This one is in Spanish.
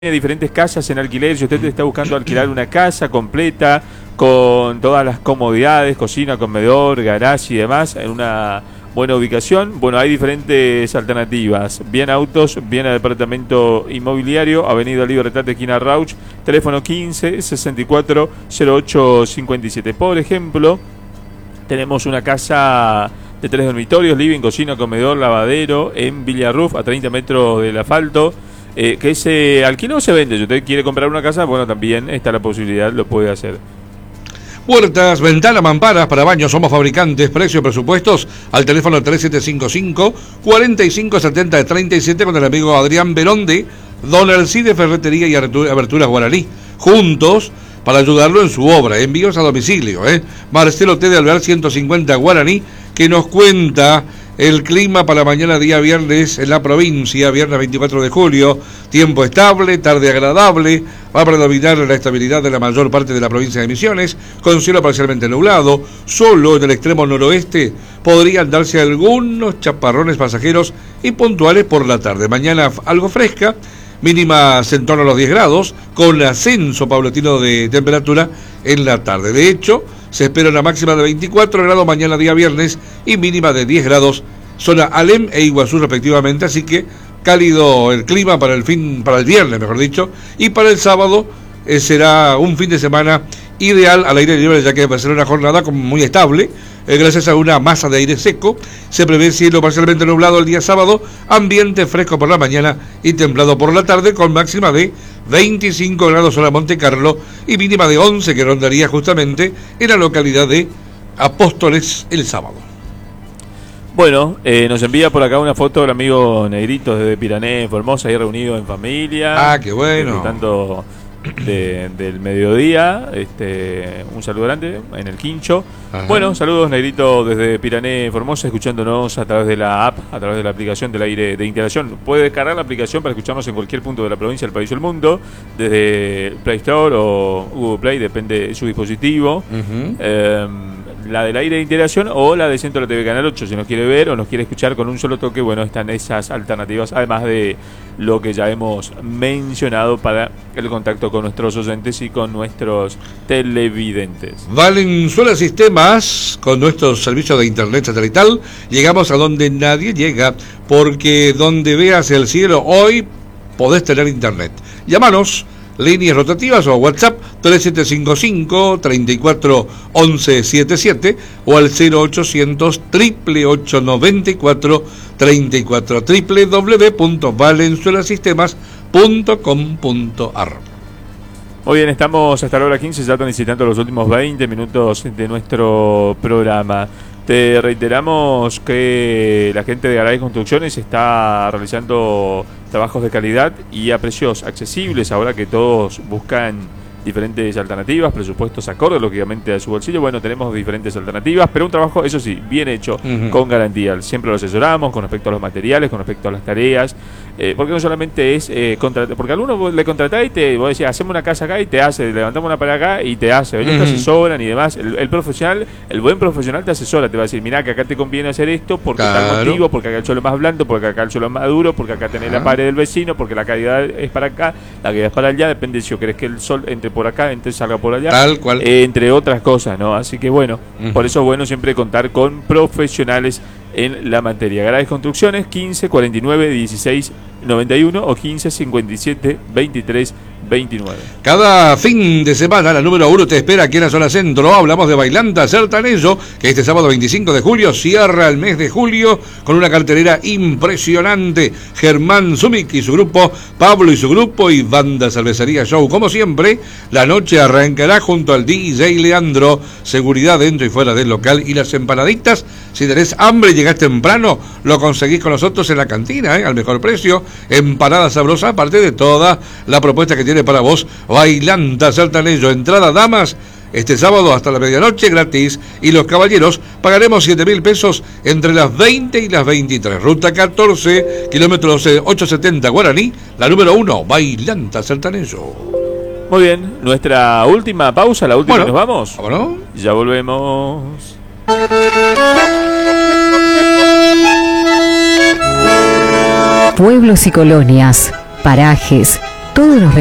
diferentes casas en alquiler. Si usted está buscando alquilar una casa completa con todas las comodidades, cocina, comedor, garage y demás, en una buena ubicación, bueno, hay diferentes alternativas. Bien Autos, bien departamento inmobiliario, Avenida Libertad, esquina Rauch, teléfono 15 64 08 57. Por ejemplo, tenemos una casa de 3 dormitorios, living, cocina, comedor, lavadero en Villarruf, a 30 metros del asfalto. Que se alquila o se vende. Si usted quiere comprar una casa, bueno, también está la posibilidad, lo puede hacer. Puertas, ventanas, mamparas para baños, somos fabricantes, precios, presupuestos al teléfono 3755-4570-37 con el amigo Adrián Beronde, Don Alcide Ferretería y Aberturas Guaraní, juntos para ayudarlo en su obra. Envíos a domicilio, Marcelo T. de Alvear 150 Guaraní, que nos cuenta el clima para mañana día viernes en la provincia, viernes 24 de julio, tiempo estable, tarde agradable, va a predominar la estabilidad de la mayor parte de la provincia de Misiones, con cielo parcialmente nublado, solo en el extremo noroeste podrían darse algunos chaparrones pasajeros y puntuales por la tarde. Mañana algo fresca, mínimas en torno a los 10 grados, con ascenso paulatino de temperatura en la tarde. De hecho, se espera una máxima de 24 grados mañana día viernes y mínima de 10 grados, zona Alem e Iguazú respectivamente, así que cálido el clima para el viernes, mejor dicho, y para el sábado será un fin de semana ideal al aire libre, ya que va a ser una jornada muy estable, gracias a una masa de aire seco. Se prevé cielo parcialmente nublado el día sábado, ambiente fresco por la mañana y templado por la tarde, con máxima de 25 grados en Monte Carlo y mínima de 11, que rondaría justamente en la localidad de Apóstoles el sábado. Bueno, nos envía por acá una foto el amigo Negrito desde Pirané, Formosa, ahí reunido en familia. Ah, qué bueno. Disfrutando del mediodía, un saludo grande en el Quincho. Ajá. Bueno, saludos Negrito desde Pirané, Formosa, escuchándonos a través de la app, a través de la aplicación del aire de integración. Puede descargar la aplicación para escucharnos en cualquier punto de la provincia, del país o del mundo, desde Play Store o Google Play, depende de su dispositivo. La del aire de integración o la de Centro de la TV Canal 8, si nos quiere ver o nos quiere escuchar con un solo toque, bueno, están esas alternativas, además de lo que ya hemos mencionado para el contacto con nuestros oyentes y con nuestros televidentes. Valenzuela Sistemas, con nuestros servicios de internet satelital, llegamos a donde nadie llega, porque donde veas el cielo hoy podés tener internet. Llámanos, líneas rotativas o WhatsApp 3755-341177 o al 0800 888 94 www.valenzuelasistemas.com.ar. Muy bien, estamos hasta la hora 15, ya están visitando los últimos 20 minutos de nuestro programa. Te reiteramos que la gente de Garay Construcciones está realizando trabajos de calidad y a precios accesibles, ahora que todos buscan diferentes alternativas, presupuestos acordes lógicamente a su bolsillo. Bueno, tenemos diferentes alternativas, pero un trabajo, eso sí, bien hecho, con garantía. Siempre lo asesoramos con respecto a los materiales, con respecto a las tareas, porque no solamente es porque a alguno le contratás y vos decís, hacemos una casa acá y te hace, levantamos una para acá y te hace, te asesoran y demás. El profesional, el buen profesional te asesora, te va a decir, mirá que acá te conviene hacer esto porque tal motivo, porque acá el suelo es más blando, porque acá el suelo es más duro, porque acá tenés la pared del vecino, porque la calidad es para acá, la calidad es para allá, depende si yo querés que el sol entre por acá, entonces salga por allá, tal cual, entre otras cosas, ¿no? Así que bueno, por eso es bueno siempre contar con profesionales en la materia. Garay Construcciones, 15 49 16 91 o 15 57 23 29. Cada fin de semana la número 1 te espera aquí en la zona centro. Hablamos de Bailanta Sertanejo, que este sábado 25 de julio cierra el mes de julio con una cartelera impresionante. Germán Zumik y su grupo, Pablo y su grupo y Banda Cervecería Show. Como siempre, la noche arrancará junto al DJ Leandro. Seguridad dentro y fuera del local y las empanaditas. Si tenés hambre y llegás temprano, lo conseguís con nosotros en la cantina, al mejor precio. Empanada sabrosa, aparte de toda la propuesta que tiene para vos Bailanta Sertanejo. Entrada damas este sábado hasta la medianoche gratis, y los caballeros pagaremos 7.000 pesos entre las 20 y las 23. Ruta 14, kilómetros 870 Guaraní, la número 1, Bailanta Sertanejo. Muy bien, nuestra última pausa, la última, bueno, ¿nos vamos? ¿Vámonos? Ya volvemos. Pueblos y colonias, parajes, todos los